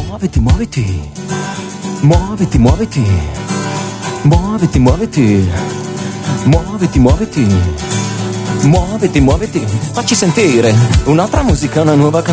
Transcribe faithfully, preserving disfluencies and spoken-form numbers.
Muoviti, muoviti, muoviti, muoviti, muoviti, muoviti, muoviti, muoviti, muoviti, muoviti, facci sentire un'altra musica, una nuova canzone.